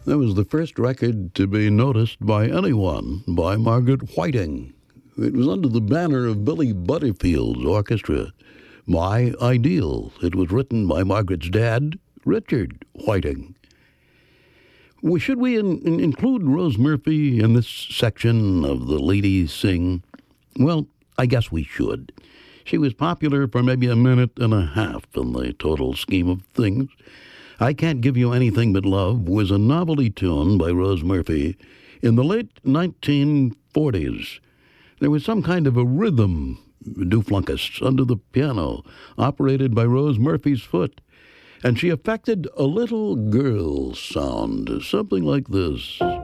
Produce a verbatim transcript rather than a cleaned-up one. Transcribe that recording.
That was the first record to be noticed by anyone by Margaret Whiting. It was under the banner of Billy Butterfield's orchestra, My Ideal. It was written by Margaret's dad, Richard Whiting. Well, should we in, in include Rose Murphy in this section of the Ladies Sing? Well, I guess we should. She was popular for maybe a minute and a half in the total scheme of things. I Can't Give You Anything But Love was a novelty tune by Rose Murphy in the late nineteen forties. There was some kind of a rhythm, dooflunkus, under the piano, operated by Rose Murphy's foot, and she affected a little girl sound, something like this.